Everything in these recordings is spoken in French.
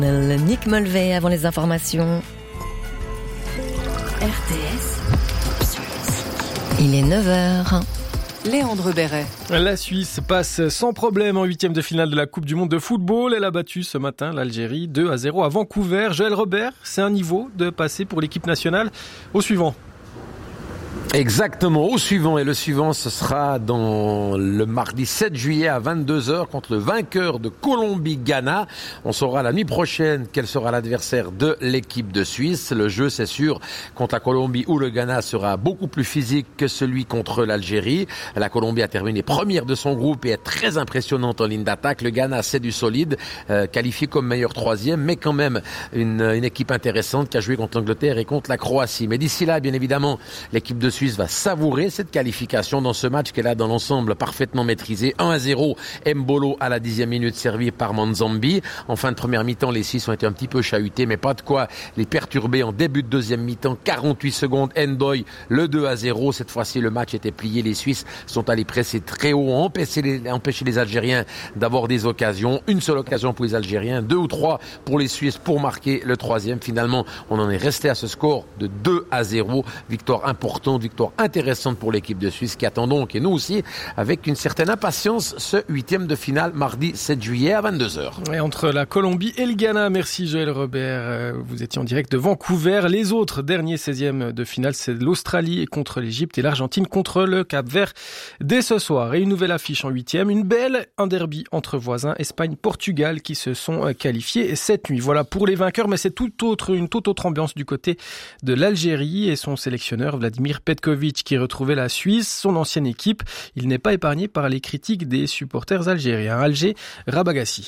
Nick Molvet avant les informations. RTS. Il est 9h. Léandre Béret. La Suisse passe sans problème en 8e de finale de la Coupe du Monde de football. Elle a battu ce matin l'Algérie 2-0 à Vancouver. Joël Robert, c'est un niveau de passer pour l'équipe nationale. Au suivant. Exactement, au suivant. Et le suivant, ce sera dans le mardi 7 juillet à 22h contre le vainqueur de Colombie-Ghana. On saura la nuit prochaine quel sera l'adversaire de l'équipe de Suisse. Le jeu, c'est sûr, contre la Colombie ou le Ghana sera beaucoup plus physique que celui contre l'Algérie. La Colombie a terminé première de son groupe et est très impressionnante en ligne d'attaque. Le Ghana, c'est du solide, qualifié comme meilleur troisième, mais quand même une équipe intéressante qui a joué contre l'Angleterre et contre la Croatie. Mais d'ici là, bien évidemment, l'équipe de Suisse va savourer cette qualification dans ce match qu'elle a dans l'ensemble parfaitement maîtrisé. 1-0, Mbolo à la 10e minute servi par Manzambi. En fin de première mi-temps, les Suisses ont été un petit peu chahutés, mais pas de quoi les perturber en début de deuxième mi-temps. 48 secondes, Ndoye, le 2-0. Cette fois-ci, le match était plié. Les Suisses sont allés presser très haut, empêcher les Algériens d'avoir des occasions. Une seule occasion pour les Algériens, 2 ou 3 pour les Suisses pour marquer le troisième. Finalement, on en est resté à ce score de 2-0. Victoire importante, victoire intéressante pour l'équipe de Suisse qui attend donc, et nous aussi, avec une certaine impatience, ce 8e de finale mardi 7 juillet à 22h. Et entre la Colombie et le Ghana, merci Joël Robert, vous étiez en direct de Vancouver. Les autres derniers 16e de finale, c'est l'Australie contre l'Égypte et l'Argentine contre le Cap-Vert dès ce soir. Et une nouvelle affiche en 8e, un derby entre voisins, Espagne-Portugal, qui se sont qualifiés cette nuit. Voilà pour les vainqueurs, mais c'est une toute autre ambiance du côté de l'Algérie et son sélectionneur Vladimir Petkovic qui retrouvait la Suisse, son ancienne équipe. Il n'est pas épargné par les critiques des supporters algériens. Alger, Rabagassi.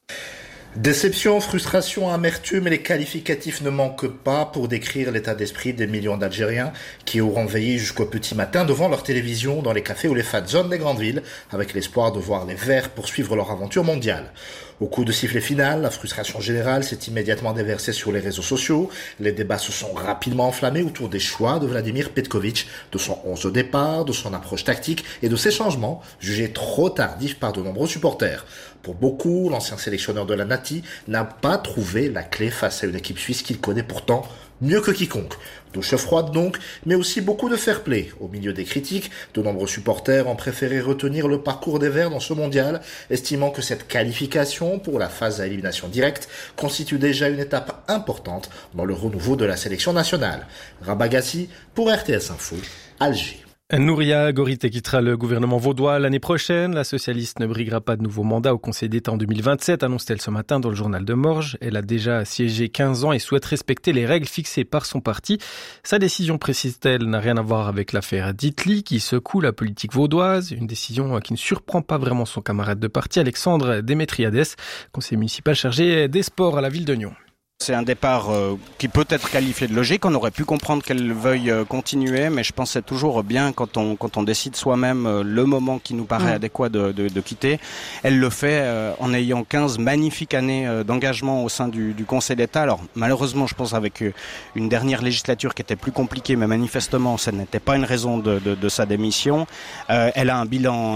Déception, frustration, amertume et les qualificatifs ne manquent pas pour décrire l'état d'esprit des millions d'Algériens qui auront veillé jusqu'au petit matin devant leur télévision dans les cafés ou les fat zones des grandes villes avec l'espoir de voir les Verts poursuivre leur aventure mondiale. Au coup de sifflet final, la frustration générale s'est immédiatement déversée sur les réseaux sociaux. Les débats se sont rapidement enflammés autour des choix de Vladimir Petkovic, de son 11 au départ, de son approche tactique et de ses changements, jugés trop tardifs par de nombreux supporters. Pour beaucoup, l'ancien sélectionneur de la Nati n'a pas trouvé la clé face à une équipe suisse qu'il connaît pourtant mieux que quiconque. Douche froide donc, mais aussi beaucoup de fair-play. Au milieu des critiques, de nombreux supporters ont préféré retenir le parcours des Verts dans ce mondial, estimant que cette qualification pour la phase à élimination directe constitue déjà une étape importante dans le renouveau de la sélection nationale. Rabagassi pour RTS Info, Alger. Nouria Gorité quittera le gouvernement vaudois l'année prochaine. La socialiste ne briguera pas de nouveau mandat au Conseil d'État en 2027, annonce-t-elle ce matin dans le journal de Morges. Elle a déjà siégé 15 ans et souhaite respecter les règles fixées par son parti. Sa décision, précise-t-elle, n'a rien à voir avec l'affaire Ditli qui secoue la politique vaudoise. Une décision qui ne surprend pas vraiment son camarade de parti, Alexandre Démétriades, conseiller municipal chargé des sports à la ville de Nyon. C'est un départ qui peut être qualifié de logique. On aurait pu comprendre qu'elle veuille continuer, mais je pense que c'est toujours bien quand on décide soi-même le moment qui nous paraît adéquat de quitter. Elle le fait en ayant 15 magnifiques années d'engagement au sein du Conseil d'État. Alors malheureusement, je pense avec une dernière législature qui était plus compliquée, mais manifestement, ça n'était pas une raison de sa démission. Elle a un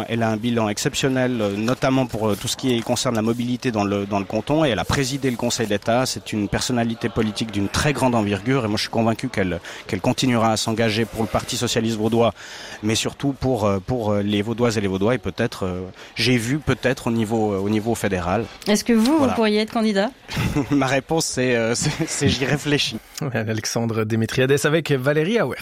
bilan exceptionnel, notamment pour tout ce qui concerne la mobilité dans le canton, et elle a présidé le Conseil d'État. C'est une personnalité politique d'une très grande envergure et moi je suis convaincu qu'elle continuera à s'engager pour le Parti socialiste vaudois, mais surtout pour les Vaudoises et les Vaudois et peut-être, j'ai vu peut-être au niveau fédéral. Est-ce que vous pourriez être candidat ? Ma réponse c'est j'y réfléchis. Alexandre Démétriades avec Valérie Auert.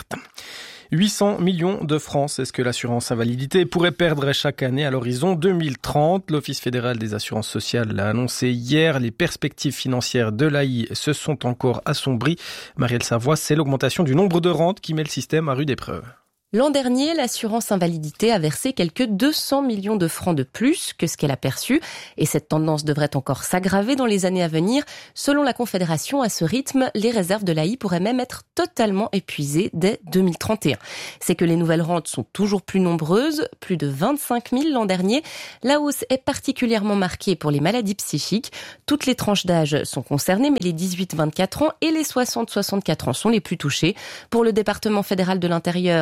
800 millions de francs, c'est ce que l'assurance invalidité pourrait perdre chaque année à l'horizon 2030. L'Office fédéral des assurances sociales l'a annoncé hier. Les perspectives financières de l'AI se sont encore assombries. Marielle Savoie, c'est l'augmentation du nombre de rentes qui met le système à rude épreuve. L'an dernier, l'assurance invalidité a versé quelques 200 millions de francs de plus que ce qu'elle a perçu. Et cette tendance devrait encore s'aggraver dans les années à venir. Selon la Confédération, à ce rythme, les réserves de l'AI pourraient même être totalement épuisées dès 2031. C'est que les nouvelles rentes sont toujours plus nombreuses, plus de 25 000 l'an dernier. La hausse est particulièrement marquée pour les maladies psychiques. Toutes les tranches d'âge sont concernées, mais les 18-24 ans et les 60-64 ans sont les plus touchés. Pour le département fédéral de l'intérieur, la situation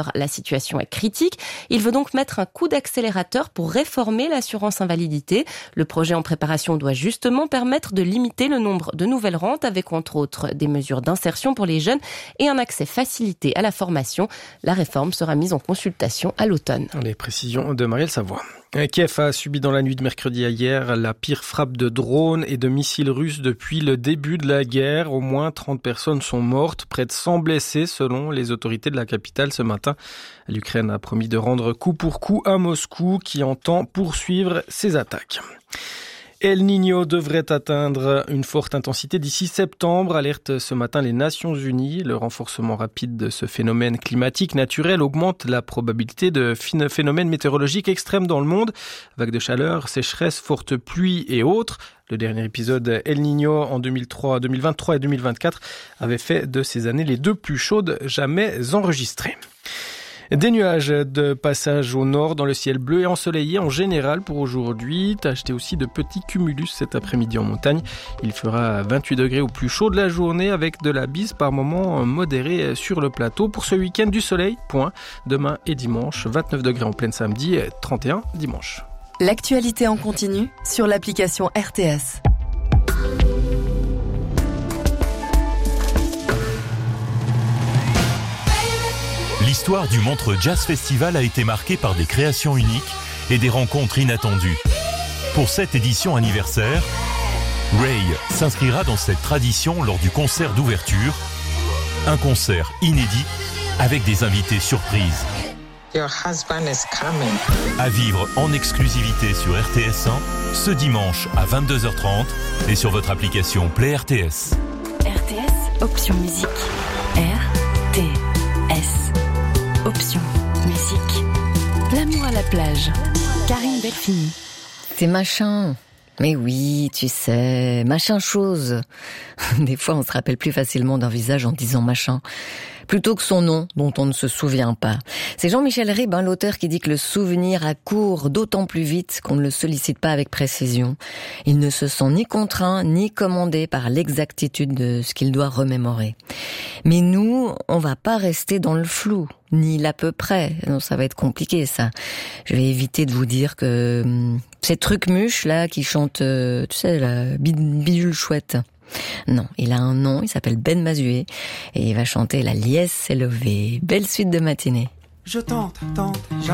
situation est critique. Il veut donc mettre un coup d'accélérateur pour réformer l'assurance invalidité. Le projet en préparation doit justement permettre de limiter le nombre de nouvelles rentes avec entre autres des mesures d'insertion pour les jeunes et un accès facilité à la formation. La réforme sera mise en consultation à l'automne. Les précisions de Marielle Savoie. Kiev a subi dans la nuit de mercredi à hier la pire frappe de drones et de missiles russes depuis le début de la guerre. Au moins 30 personnes sont mortes, près de 100 blessés selon les autorités de la capitale ce matin. L'Ukraine a promis de rendre coup pour coup à Moscou qui entend poursuivre ses attaques. El Niño devrait atteindre une forte intensité d'ici septembre, alerte ce matin les Nations Unies. Le renforcement rapide de ce phénomène climatique naturel augmente la probabilité de phénomènes météorologiques extrêmes dans le monde. Vagues de chaleur, sécheresse, fortes pluies et autres. Le dernier épisode El Niño en 2023 et 2024 avait fait de ces années les deux plus chaudes jamais enregistrées. Des nuages de passage au nord dans le ciel bleu et ensoleillé en général pour aujourd'hui. Tachetez aussi de petits cumulus cet après-midi en montagne. Il fera 28 degrés au plus chaud de la journée avec de la bise par moments modérée sur le plateau. Pour ce week-end du soleil, point. Demain et dimanche, 29 degrés en pleine samedi, 31 dimanche. L'actualité en continu sur l'application RTS. L'histoire du Montreux Jazz Festival a été marquée par des créations uniques et des rencontres inattendues. Pour cette édition anniversaire, Ray s'inscrira dans cette tradition lors du concert d'ouverture, un concert inédit avec des invités surprises. Your husband is coming. À vivre en exclusivité sur RTS 1 ce dimanche à 22h30 et sur votre application Play RTS. RTS, option musique. RTS. Option musique. L'amour à la plage. Karine Delphini. C'est machin. Mais oui, tu sais, machin chose. Des fois, on se rappelle plus facilement d'un visage en disant machin, plutôt que son nom, dont on ne se souvient pas. C'est Jean-Michel Ribes, l'auteur, qui dit que le souvenir accourt d'autant plus vite qu'on ne le sollicite pas avec précision. Il ne se sent ni contraint, ni commandé par l'exactitude de ce qu'il doit remémorer. Mais nous, on va pas rester dans le flou, ni l'à peu près. Non, ça va être compliqué, ça. Je vais éviter de vous dire que ces trucs-muches, là, qui chantent, tu sais, la bidule chouette. Non, il a un nom, il s'appelle Ben Mazué, et il va chanter La liesse s'est levée. Belle suite de matinée. Je tente,